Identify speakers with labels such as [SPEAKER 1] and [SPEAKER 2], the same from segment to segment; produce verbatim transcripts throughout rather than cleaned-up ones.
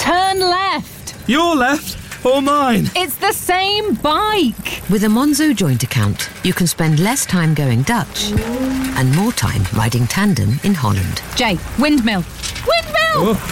[SPEAKER 1] Turn left.
[SPEAKER 2] Your left or mine?
[SPEAKER 1] It's the same bike.
[SPEAKER 3] With a Monzo joint account, you can spend less time going Dutch and more time riding tandem in Holland.
[SPEAKER 1] Jay, windmill. Windmill!
[SPEAKER 2] Oh,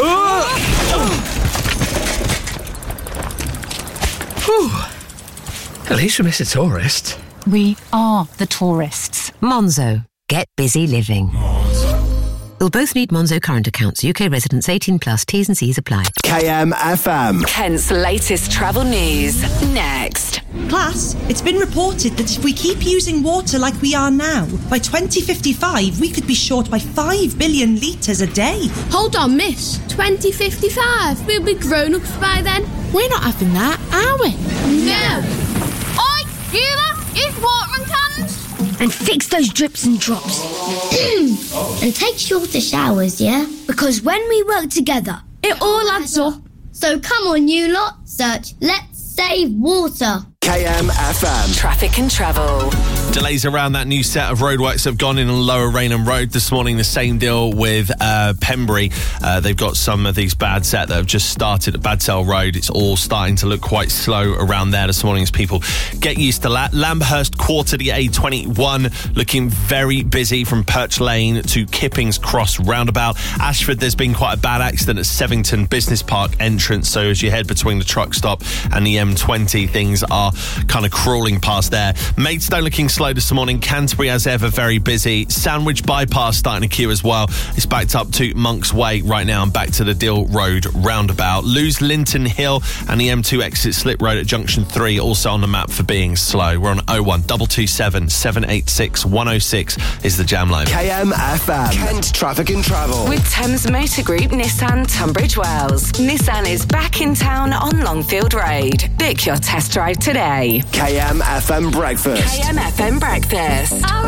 [SPEAKER 2] oh. At least we missed a tourist.
[SPEAKER 1] We are the tourists.
[SPEAKER 3] Monzo. Get busy living. You'll both need Monzo current accounts. U K residents eighteen plus. T's and C's apply.
[SPEAKER 4] K M F M.
[SPEAKER 5] Kent's latest travel news. Next.
[SPEAKER 6] Class, it's been reported that if we keep using water like we are now, by twenty fifty-five we could be short by five billion litres a day.
[SPEAKER 7] Hold on, miss. twenty fifty-five? We'll be grown-ups by then.
[SPEAKER 8] We're not having that, are we?
[SPEAKER 7] No. Oi, you lot, use watering cans.
[SPEAKER 9] And fix those drips and drops. And take shorter showers, yeah? Because when we work together,
[SPEAKER 7] it all adds up.
[SPEAKER 9] So come on, you lot, search Let's Save Water.
[SPEAKER 4] K M F M.
[SPEAKER 5] Traffic and travel.
[SPEAKER 10] Delays around that new set of roadworks that have gone in on Lower Rainham Road this morning. The same deal with uh, Pembury. Uh, they've got some of these bad set that have just started at Badsell Road. It's all starting to look quite slow around there this morning as people get used to that. Lambhurst Quarter, the A twenty-one, looking very busy from Perch Lane to Kippings Cross roundabout. Ashford, there's been quite a bad accident at Sevington Business Park entrance. So as you head between the truck stop and the M twenty, things are kind of crawling past there. Maidstone looking slow this morning. Canterbury, as ever, very busy. Sandwich Bypass starting to queue as well. It's backed up to Monk's Way right now and back to the Dill Road roundabout. Lose Linton Hill and the M two exit Slip Road at Junction three also on the map for being slow. We're on oh one two two seven, seven eight six, one oh six is the jam line.
[SPEAKER 4] K M F M. Kent Traffic and Travel.
[SPEAKER 5] With Thames Motor Group Nissan Tunbridge Wells. Nissan is back in town on Longfield Road. Book your test drive today.
[SPEAKER 4] K M F M Breakfast.
[SPEAKER 5] K M F M Breakfast.